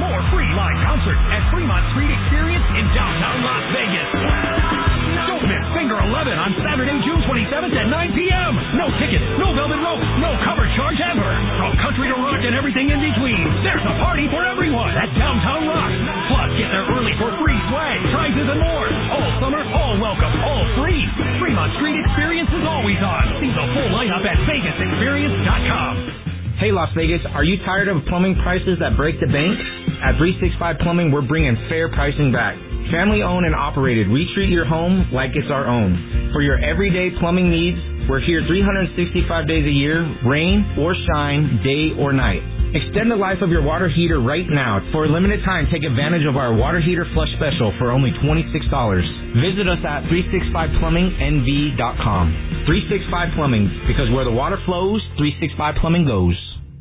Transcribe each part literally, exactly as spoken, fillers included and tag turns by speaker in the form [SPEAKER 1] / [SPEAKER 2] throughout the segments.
[SPEAKER 1] more free live concerts at Fremont Street Experience in downtown Las Vegas. Don't miss Finger eleven on Saturday, June twenty-seventh at nine p.m. No tickets, no velvet rope, no cover charge ever. From country to rock and everything in between, there's a party for everyone at Downtown Rock. Plus, get there early for free swag, prizes, and more. All summer, all welcome, all free. Fremont Street Experience is always on. See the full lineup at Vegas Experience dot com.
[SPEAKER 2] Hey, Las Vegas, are you tired of plumbing prices that break the bank? At three sixty-five Plumbing, we're bringing fair pricing back. Family owned and operated, we treat your home like it's our own. For your everyday plumbing needs, we're here three hundred sixty-five days a year, rain or shine, day or night. Extend the life of your water heater right now. For a limited time, take advantage of our water heater flush special for only twenty-six dollars. Visit us at three sixty-five plumbing N V dot com. three sixty-five Plumbing, because where the water flows, three sixty-five Plumbing goes.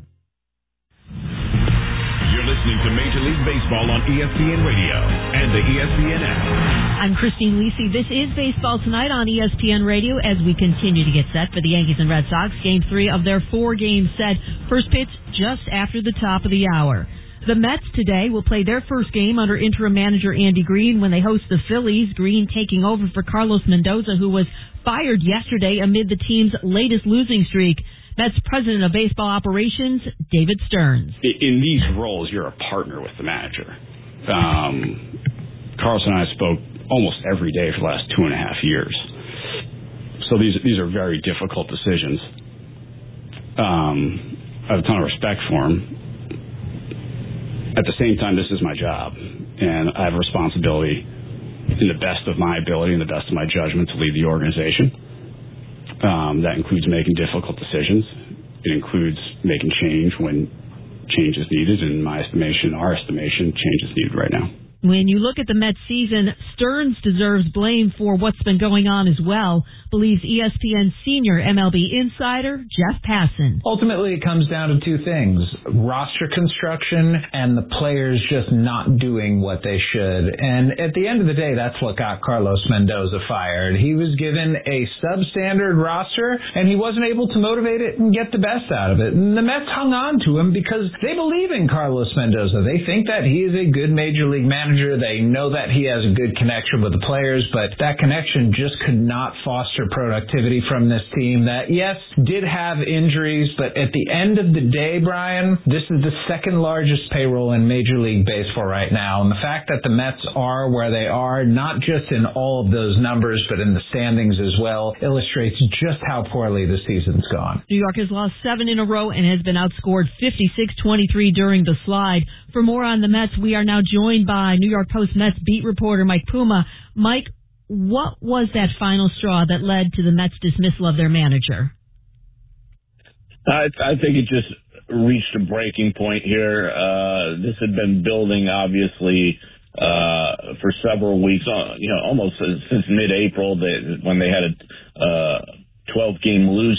[SPEAKER 3] You're listening to Major League Baseball on E S P N Radio and the E S P N app.
[SPEAKER 4] I'm Christine Lisi. This is Baseball Tonight on E S P N Radio as we continue to get set for the Yankees and Red Sox. Game three of their four-game set. First pitch just after the top of the hour. The Mets today will play their first game under interim manager Andy Green when they host the Phillies. Green taking over for Carlos Mendoza, who was fired yesterday amid the team's latest losing streak. Mets President of Baseball Operations, David Stearns.
[SPEAKER 5] In these roles, you're a partner with the manager. Um, Carlos and I spoke almost every day for the last two and a half years. So these these are very difficult decisions. Um, I have a ton of respect for him. At the same time, this is my job, and I have a responsibility in the best of my ability and the best of my judgment to lead the organization. Um, that includes making difficult decisions. It includes making change when change is needed. In my estimation, our estimation, change is needed right now.
[SPEAKER 4] When you look at the Mets season, Stearns deserves blame for what's been going on as well, believes E S P N senior M L B insider Jeff Passan.
[SPEAKER 6] Ultimately, it comes down to two things: roster construction and the players just not doing what they should. And at the end of the day, that's what got Carlos Mendoza fired. He was given a substandard roster, and he wasn't able to motivate it and get the best out of it. And the Mets hung on to him because they believe in Carlos Mendoza. They think that he is a good major league manager. They know that he has a good connection with the players, but that connection just could not foster productivity from this team that, yes, did have injuries, but at the end of the day, Brian, this is the second largest payroll in Major League Baseball right now. And the fact that the Mets are where they are, not just in all of those numbers, but in the standings as well, illustrates just how poorly the season's gone.
[SPEAKER 4] New York has lost seven in a row and has been outscored fifty-six twenty-three during the slide. For more on the Mets, we are now joined by New York Post Mets beat reporter Mike Puma. Mike, what was that final straw that led to the Mets' dismissal of their manager?
[SPEAKER 7] I, I think it just reached a breaking point here. Uh, this had been building, obviously, uh, for several weeks, uh, you know, almost since mid-April, they, when they had a uh, twelve-game lose